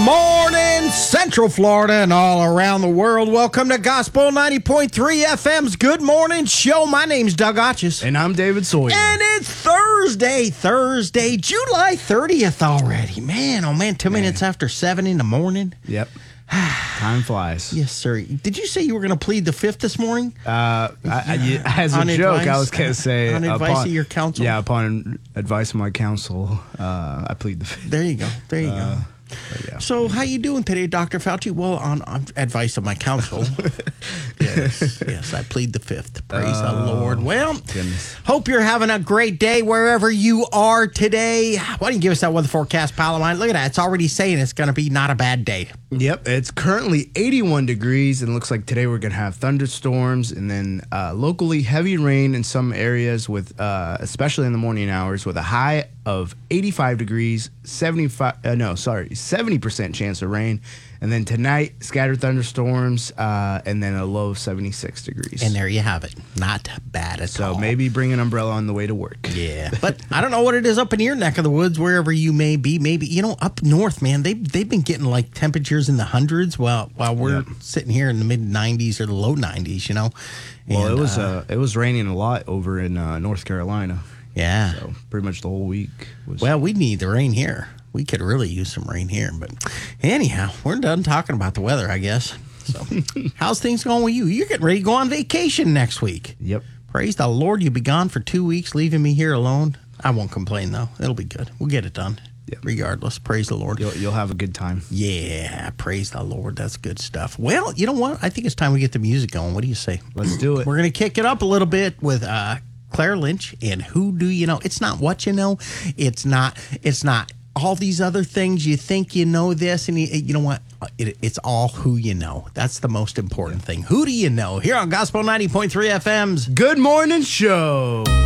morning, Central Florida and all around the world. Welcome to Gospel 90.3 FM's Good Morning Show. My name's Doug Otches. And I'm David Sawyer. And it's Thursday, July 30th already. Man, oh man, 2 minutes after 7 in the morning. Yep. Time flies. Yes, sir. Did you say you were going to plead the fifth this morning? As a joke, I was going to say... On advice of your counsel? Yeah, upon advice of my counsel, I plead the fifth. There you go. Yeah. So how you doing today, Dr. Fauci? Well, on advice of my counsel. Yes, I plead the fifth. Praise the Lord. Well, hope you're having a great day wherever you are today. Why don't you give us that weather forecast, pal of mine? Look at that. It's already saying it's going to be not a bad day. Yep, it's currently 81 degrees, and it looks like today we're going to have thunderstorms and then locally heavy rain in some areas, with especially in the morning hours, with a high of 85 degrees, 70% chance of rain. And then tonight, scattered thunderstorms, and then a low of 76 degrees. And there you have it. Not bad at all. So maybe bring an umbrella on the way to work. Yeah. But I don't know what it is up in your neck of the woods, wherever you may be. Maybe, up north, man, they've been getting like temperatures in the hundreds while we're sitting here in the mid 90s or the low 90s, Well, it was raining a lot over in North Carolina. Yeah. So pretty much the whole week was... Well, we need the rain here. We could really use some rain here. But anyhow, we're done talking about the weather, I guess. So how's things going with you? You're getting ready to go on vacation next week. Yep. Praise the Lord. You'll be gone for 2 weeks, leaving me here alone. I won't complain, though. It'll be good. We'll get it done. Yep. Regardless. Praise the Lord. You'll have a good time. Yeah. Praise the Lord. That's good stuff. Well, you know what? I think it's time we get the music going. What do you say? Let's do it. We're going to kick it up a little bit with Claire Lynch and Who Do You Know? It's not what you know. It's not all these other things. You think you know this, and you know what? It's all who you know. That's the most important thing. Who do you know? Here on Gospel 90.3 FM's Good Morning Show.